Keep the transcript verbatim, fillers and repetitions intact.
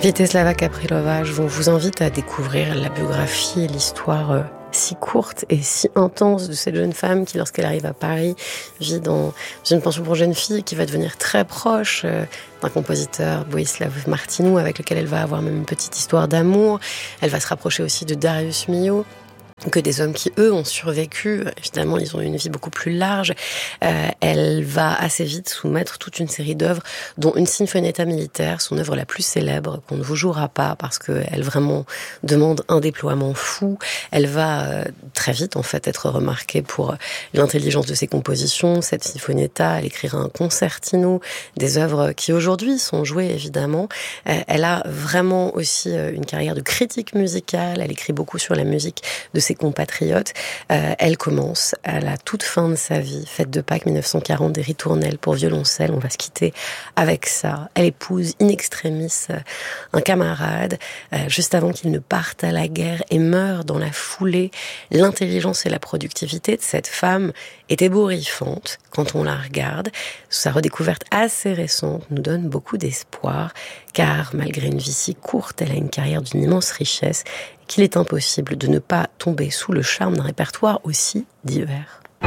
Vítězslava Kapřilová, je vous invite à découvrir la biographie et l'histoire euh, si courte et si intense de cette jeune femme qui, lorsqu'elle arrive à Paris, vit dans une pension pour jeunes filles qui va devenir très proche euh, d'un compositeur, Bohuslav Martinou, avec lequel elle va avoir même une petite histoire d'amour. Elle va se rapprocher aussi de Darius Milhaud, que des hommes qui, eux, ont survécu. Évidemment, ils ont eu une vie beaucoup plus large. Euh, elle va assez vite soumettre toute une série d'œuvres, dont une Sinfonietta militaire, son œuvre la plus célèbre, qu'on ne vous jouera pas parce qu'elle vraiment demande un déploiement fou. Elle va euh, très vite, en fait, être remarquée pour l'intelligence de ses compositions. Cette Sinfonietta, elle écrira un concertino, des œuvres qui, aujourd'hui, sont jouées, évidemment. Euh, elle a vraiment aussi une carrière de critique musicale. Elle écrit beaucoup sur la musique de ses compatriotes. Euh, elle commence à la toute fin de sa vie, fête de Pâques mille neuf cent quarante, des ritournelles pour violoncelle. On va se quitter avec ça. Elle épouse in extremis un camarade euh, juste avant qu'il ne parte à la guerre et meurt dans la foulée. L'intelligence et la productivité de cette femme est ébouriffante quand on la regarde. Sa redécouverte assez récente nous donne beaucoup d'espoir, car malgré une vie si courte, elle a une carrière d'une immense richesse qu'il est impossible de ne pas tomber sous le charme d'un répertoire aussi divers.